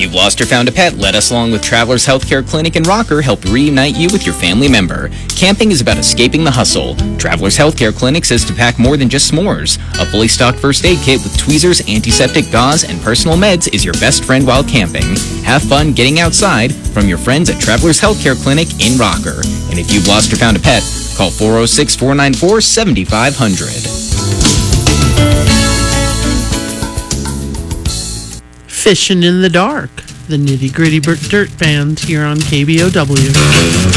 you've lost or found a pet, let us, along with Travelers Healthcare Clinic in Rocker, help reunite you with your family member. Camping is about escaping the hustle. Travelers Healthcare Clinic says to pack more than just s'mores. A fully stocked first aid kit with tweezers, antiseptic gauze, and personal meds is your best friend while camping. Have fun getting outside from your friends at Travelers Healthcare Clinic in Rocker. And if you've lost or found a pet, call 406-494-7500. Fishing in the Dark, the Nitty Gritty Dirt Band here on KBOW.